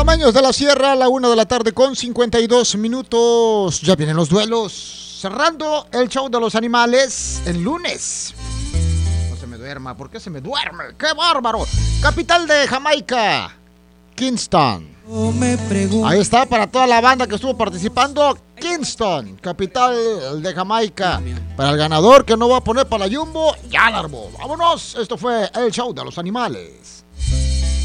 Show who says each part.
Speaker 1: Panameños de la Sierra, a la 1 de la tarde con 52 minutos. Ya vienen los duelos. Cerrando el show de los animales el lunes. No se me duerma, ¿por qué se me duerme? ¡Qué bárbaro! Capital de Jamaica, Kingston. Ahí está para toda la banda que estuvo participando. Kingston, capital de Jamaica. Para el ganador que no va a poner para la Jumbo, ya la armó. Vámonos, esto fue el show de los animales.